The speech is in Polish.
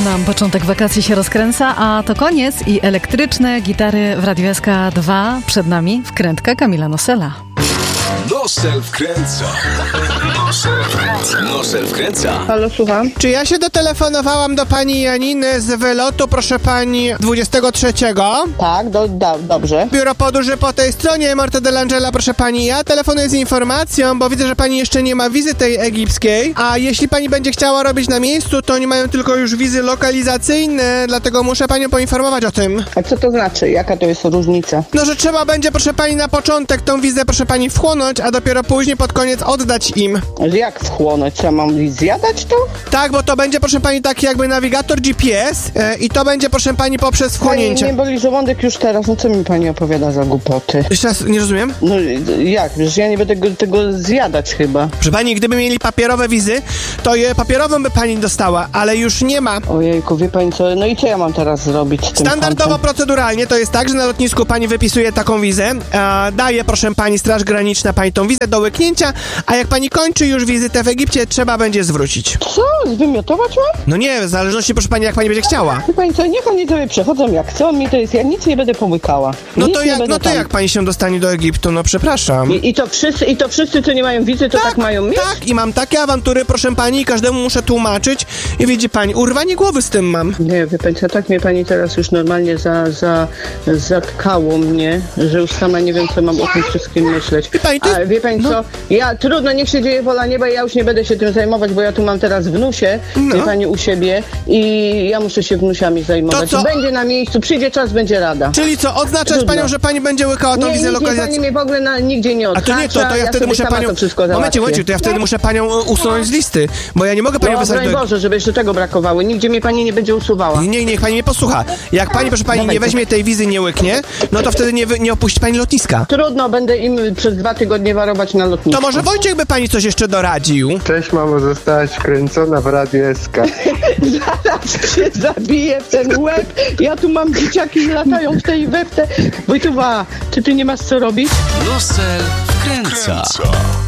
Nam początek wakacji się rozkręca, a to koniec i elektryczne gitary w Radiu SK2. Przed nami wkrętka Kamila Nosela. Nosel wkręca. Nosel wkręca. Halo, słucham. Czy ja się dotelefonowałam do pani Janiny z wylotu, proszę pani, 23? Tak, dobrze. Biuro podróży po tej stronie, Morte dell'Angela, proszę pani. Ja telefonuję z informacją, bo widzę, że pani jeszcze nie ma wizy tej egipskiej, a jeśli pani będzie chciała robić na miejscu, to oni mają tylko już wizy lokalizacyjne, dlatego muszę panią poinformować o tym. A co to znaczy? Jaka to jest różnica? No, że trzeba będzie, proszę pani, na początek tą wizę, proszę pani, wchłonąć, a dopiero później pod koniec oddać im. Jak wchłonąć? Co, mam zjadać to? Tak, bo to będzie, proszę pani, taki jakby nawigator GPS i to będzie, proszę pani, poprzez wchłonięcie. Mnie boli żołądek już teraz, no co mi pani opowiada za głupoty? Jeszcze raz, nie rozumiem? No jak? Przecież ja nie będę tego zjadać chyba. Proszę pani, gdyby mieli papierowe wizy, to je papierową by pani dostała, ale już nie ma. Ojejku, wie pani co? No i co ja mam teraz zrobić z tym Standardowo, kontem? proceduralnie to jest tak, że na lotnisku pani wypisuje taką wizę, daje, proszę pani, Straż Graniczna pani tą wizę do łyknięcia, a jak pani kończy już wizytę w Egipcie, trzeba będzie zwrócić. Co? Zwymiotować mam? No nie, w zależności, proszę pani, jak pani będzie chciała. Wie pani co? Niech oni sobie przechodzą jak chcą, mi to jest, ja nic nie będę pomykała. No Nic to, nie będę tam. jak pani się dostanie do Egiptu? No przepraszam. I to wszyscy, co nie mają wizy, to tak mają mieć? Tak, i mam takie awantury, proszę pani, i każdemu muszę tłumaczyć i widzi pani, urwanie głowy z tym mam. Nie, wie pani co, tak mnie pani teraz już normalnie zatkało mnie, że już sama nie wiem, co mam o tym wszystkim myśleć. Wie pani, A wie pani co, ja trudno, niech się dzieje wola nieba, ja już nie będę się tym zajmować, bo ja tu mam teraz wnusie, wie pani, u siebie i ja muszę się wnusiami zajmować. To co? Będzie na miejscu, przyjdzie czas, będzie rada. Czyli co, odznaczać Trudno. panią, że pani będzie łykała tą wizę Nie, lokalizacyjną? pani mnie w ogóle nigdzie nie A odhacza, to nie to ja wtedy sobie muszę sama panią... to wszystko załatwię. Momencie, to ja wtedy muszę panią usunąć z listy, bo ja nie mogę panią No, wysłać broń do... Boże, żeby jeszcze tego brakowało, nigdzie mnie pani nie będzie usuwała. Nie, niech pani mnie posłucha. Jak pani, proszę pani, nie weźmie tej wizy, nie łyknie, no to wtedy nie opuści pani lotniska. Trudno, będę im przez 2 tygodnie warować na lotnisku. To może Wojciech by pani coś jeszcze doradził? Cześć, mamo, zostałaś wkręcona w Radiu SK. Zaraz się zabiję w ten łeb. Ja tu mam dzieciaki, latają w tej we w te. Wojtuwa, czy ty nie masz co robić? Nosel wkręca.